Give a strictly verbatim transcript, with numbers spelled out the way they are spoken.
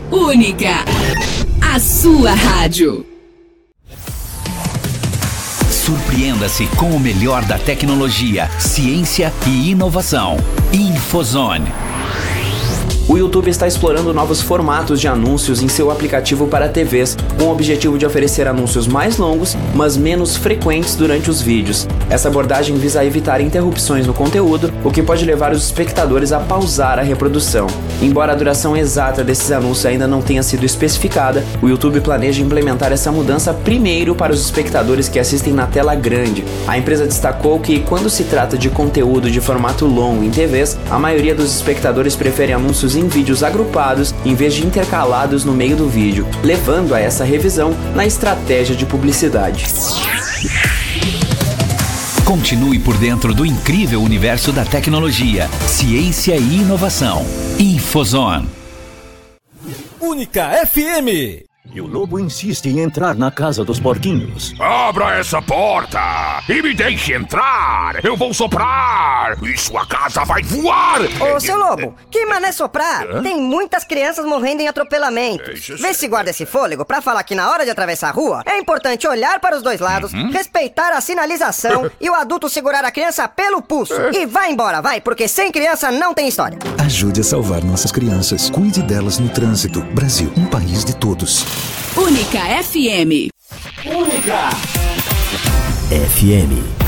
Única, a sua rádio. Surpreenda-se com o melhor da tecnologia, ciência e inovação. Infozone. O YouTube está explorando novos formatos de anúncios em seu aplicativo para T Vs, com o objetivo de oferecer anúncios mais longos, mas menos frequentes durante os vídeos. Essa abordagem visa evitar interrupções no conteúdo, o que pode levar os espectadores a pausar a reprodução. Embora a duração exata desses anúncios ainda não tenha sido especificada, o YouTube planeja implementar essa mudança primeiro para os espectadores que assistem na tela grande. A empresa destacou que, quando se trata de conteúdo de formato longo em T Vs, a maioria dos espectadores prefere anúncios em vídeos agrupados em vez de intercalados no meio do vídeo, levando a essa revisão na estratégia de publicidade. Continue por dentro do incrível universo da tecnologia, ciência e inovação. Infozone. Única F M. E o lobo insiste em entrar na casa dos porquinhos. Abra essa porta e me deixe entrar. Eu vou soprar e sua casa vai voar. Ô, seu lobo, que mané soprar? Hã? Tem muitas crianças morrendo em atropelamentos. Vê se guarda esse fôlego pra falar que na hora de atravessar a rua é importante olhar para os dois lados, uhum. respeitar a sinalização e o adulto segurar a criança pelo pulso. E vai embora, vai, porque sem criança não tem história. Ajude a salvar nossas crianças. Cuide delas no trânsito. Brasil, um país de todos. Única F M. Única F M.